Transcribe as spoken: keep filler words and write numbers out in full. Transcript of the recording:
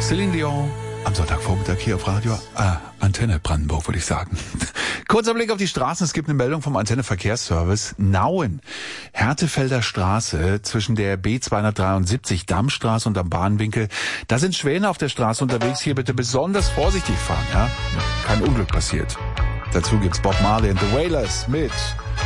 Celine Dion am Sonntagvormittag hier auf Radio äh, Antenne Brandenburg, würde ich sagen. Kurzer Blick auf die Straßen. Es gibt eine Meldung vom Antenne Verkehrsservice. Nauen, Härtefelder Straße zwischen der B zweihundertdreiundsiebzig Dammstraße und am Bahnwinkel. Da sind Schwäne auf der Straße unterwegs. Hier bitte besonders vorsichtig fahren. Ja? Kein Unglück passiert. Dazu gibt's Bob Marley and the Wailers mit